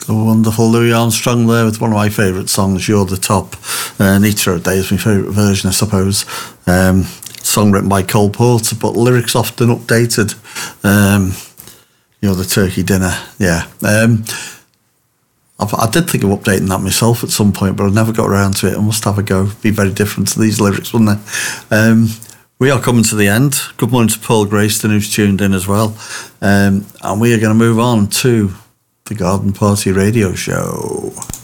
The wonderful Louis Armstrong there with one of my favourite songs, You're the Top. Nitra Day is my favourite version, I suppose. Song written by Cole Porter, but lyrics often updated. You're the Turkey Dinner, yeah. I did think of updating that myself at some point, but I never got around to it. I must have a go. It'd be very different to these lyrics, wouldn't it? We are coming to the end. Good morning to Paul Grayston, who's tuned in as well. And we are going to move on to the Garden Party Radio Show.